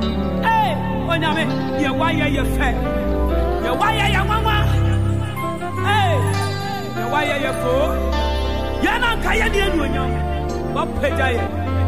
Hey, Onyame, ye wire ye fair. Ye wire ye mama. Hey, ye wire ye fool. Yana Kaya, the Union. What pay?